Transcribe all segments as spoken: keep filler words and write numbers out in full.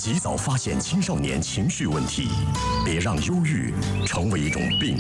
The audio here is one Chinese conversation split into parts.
及早发现青少年情绪问题，别让忧郁成为一种病。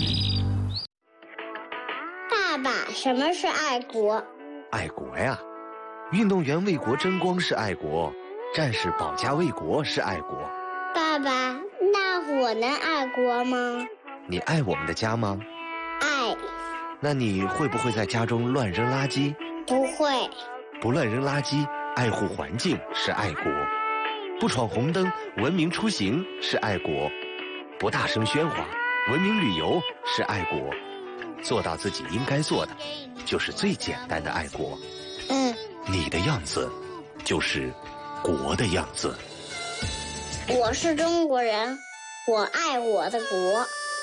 爸爸，什么是爱国？ 爱国呀，运动员为国争光是爱国，战士保家卫国是爱国。 爸爸，那我能爱国吗？ 你爱我们的家吗？ 爱。 那你会不会在家中乱扔垃圾？ 不会。 不乱扔垃圾，爱护环境是爱国。不闯红灯，文明出行是爱国。不大声喧哗，文明旅游是爱国。做到自己应该做的，就是最简单的爱国。 嗯， 你的样子，就是国的样子。 我是中国人，我爱我的国。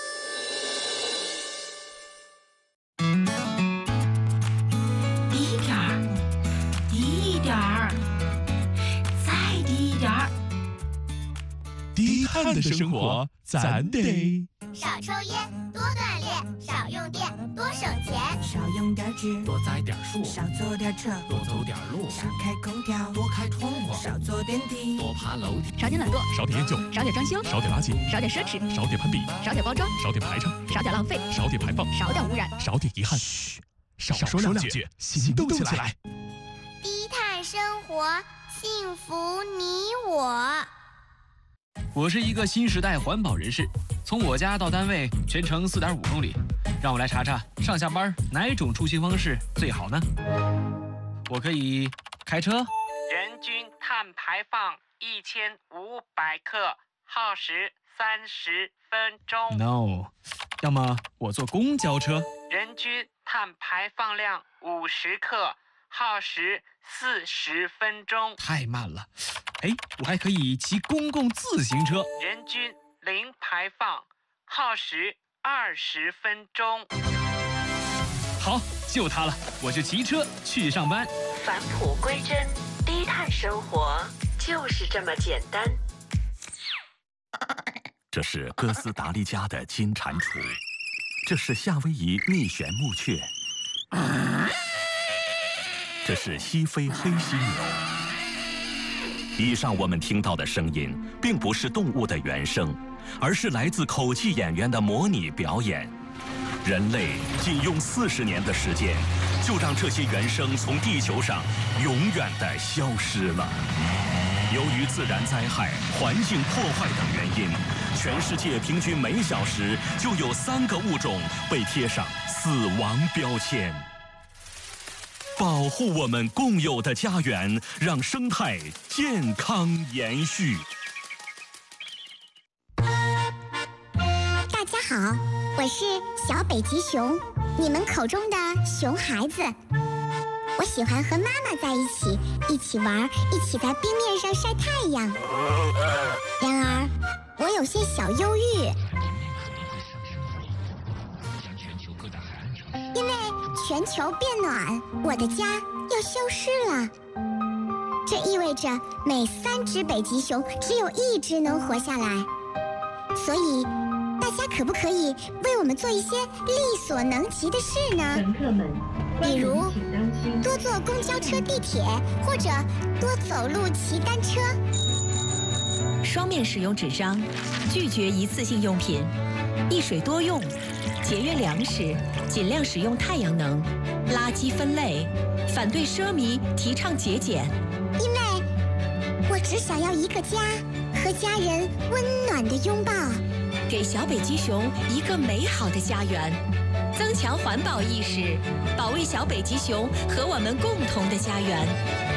低点儿，低一点儿，再低一点儿。 低碳的生活，咱得少抽烟，多锻炼，少用电，多省钱。 少用点纸， 多栽点树， 少坐点车， 多走点路， 少开空调， 多开窗户， 少坐电梯， 多爬楼梯。 少点懒惰， 少点厌旧， 少点装修， 少点垃圾， 少点奢侈， 少点攀比， 少点包装， 少点排场， 少点浪费， 少点排放， 少点污染， 少点遗憾。嘘，少说两句，行动起来。 低碳生活，幸福你我。 我是一个新时代环保人士，从我家到单位全程四点五公里，让我来查查上下班哪种出行方式最好呢？我可以开车， 人均碳排放一千五百克，耗时三十分钟。 No， 要么我坐公交车， 人均碳排放量五十克，耗时四十分钟。 太慢了。哎，我还可以骑公共自行车， 人均零排放，耗时二十分钟。 好，就它了，我就骑车去上班。 返璞归真，低碳生活就是这么简单。 这是哥斯达黎加的金蟾蜍，这是夏威夷蜜旋木雀，这是西非黑犀牛。以上我们听到的声音，并不是动物的原声，而是来自口技演员的模拟表演。人类仅用四十年的时间，就让这些原声从地球上永远地消失了。由于自然灾害、环境破坏等原因，全世界平均每小时就有三个物种被贴上死亡标签。保护我们共有的家园，让生态健康延续。 大家好，我是小北极熊，你们口中的熊孩子。我喜欢和妈妈在一起，一起玩，一起在冰面上晒太阳。然而，我有些小忧郁，因为全球变暖，我的家要消失了。这意味着每三只北极熊只有一只能活下来。所以，大家可不可以为我们做一些力所能及的事呢？ 乘客们， 比如多坐公交车、地铁，或者多走路、骑单车。 双面使用纸张，拒绝一次性用品，一水多用，节约粮食，尽量使用太阳能，垃圾分类，反对奢靡，提倡节俭。 因为我只想要一个家，和家人温暖的拥抱， 给小北极熊一个美好的家园，增强环保意识，保卫小北极熊和我们共同的家园。